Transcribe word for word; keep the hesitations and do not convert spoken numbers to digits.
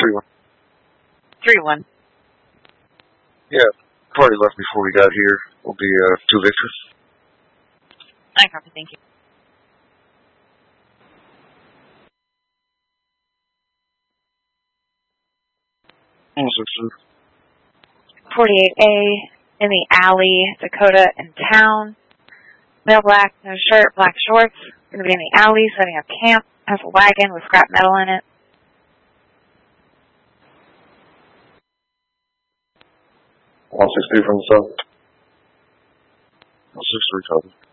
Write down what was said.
three one. three one. Yeah, party left before we got here. Will be uh, two Victors. I copy, thank you. one six two. forty-eight A, in the alley, Dakota in town. Male black, no shirt, black shorts. Going to be in the alley, setting up camp. Has a wagon with scrap metal in it. one six three from the south. one six three copy.